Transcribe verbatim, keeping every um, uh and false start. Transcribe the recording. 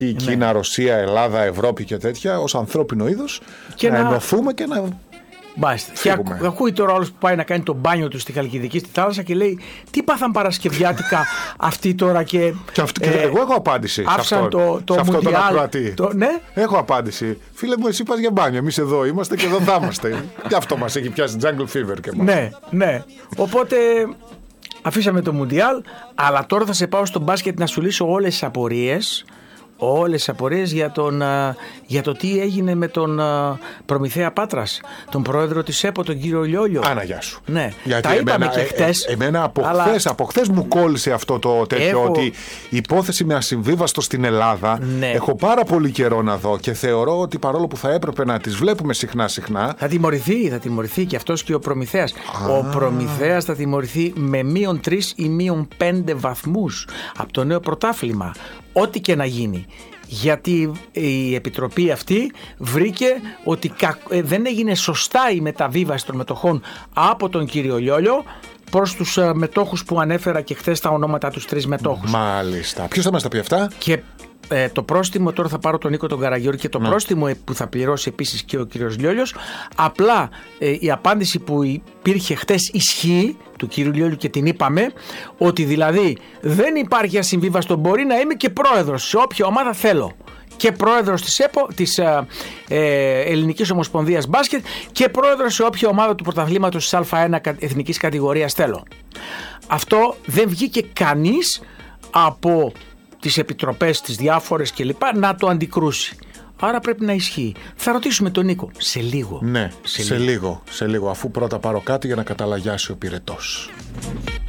η Κίνα, ναι. Ρωσία, Ελλάδα, Ευρώπη και τέτοια, ως ανθρώπινο είδος, να, να ενωθούμε και να. Μάλιστα. Και ακού, ακούει τώρα όλος που πάει να κάνει τον μπάνιο του στη Χαλκιδική, στη θάλασσα και λέει: τι πάθαν Παρασκευιάτικα αυτοί τώρα και. Και, αυτή, ε, και εγώ έχω απάντηση. Άφησαν το, το, σε αυτό τον ακροατή. Το, ναι. Έχω απάντηση. Φίλε μου, εσύ πας για μπάνιο. Εμείς εδώ είμαστε και εδώ θα είμαστε. Και αυτό μας έχει πιάσει jungle fever και μας. Ναι, ναι. Οπότε αφήσαμε το Μουντιάλ, αλλά τώρα θα σε πάω στο μπάσκετ να σου λύσω όλες τις απορίες. Όλες τις απορίες για, τον, για το τι έγινε με τον Προμηθέα Πάτρας, τον πρόεδρο της ΕΠΟ, τον κύριο Λιόλιο. Άνα, γεια σου. Ναι. Γιατί τα είπαμε εμένα, και χτες. Ε, εμένα από, αλλά... χθες, από χθες μου κόλλησε αυτό το τέτοιο, έχω... ότι η υπόθεση με ασυμβίβαστο στην Ελλάδα, ναι. Έχω πάρα πολύ καιρό να δω και θεωρώ ότι παρόλο που θα έπρεπε να τις βλέπουμε συχνά συχνά. Θα τιμωρηθεί, θα τιμωρηθεί και αυτός και ο Προμηθέας. Α. Ο Προμηθέας θα τιμωρηθεί με μείον τρεις ή μείον πέντε βαθμούς από το νέο πρωτάθλημα. Ό,τι και να γίνει. Γιατί η Επιτροπή αυτή βρήκε ότι δεν έγινε σωστά η μεταβίβαση των μετοχών από τον κύριο Λιόλιο προς τους μετόχους που ανέφερα και χθες τα ονόματα τους τρεις μετόχους. Μάλιστα. Ποιος θα μας τα πει αυτά? Και ε, το πρόστιμο, τώρα θα πάρω τον Νίκο τον Καραγιώρη και το ναι. πρόστιμο που θα πληρώσει επίσης και ο κύριος Λιόλιος. Απλά ε, η απάντηση που υπήρχε χθες ισχύει του κύριου Λιόλιου και την είπαμε, ότι δηλαδή δεν υπάρχει ασυμβίβαστο, μπορεί να είμαι και πρόεδρος σε όποια ομάδα θέλω. Και πρόεδρος της ΕΠΟ, της ε, ε, Ελληνικής Ομοσπονδίας Μπάσκετ, και πρόεδρος σε όποια ομάδα του πρωταθλήματος της Α1 εθνικής κατηγορίας θέλω. Αυτό δεν βγήκε κανείς από τις επιτροπές, τις διάφορες κλπ. Να το αντικρούσει. Άρα πρέπει να ισχύει. Θα ρωτήσουμε τον Νίκο σε λίγο. Ναι, σε, σε λίγο. λίγο, σε λίγο, αφού πρώτα πάρω κάτι για να καταλαγιάσει ο πυρετός.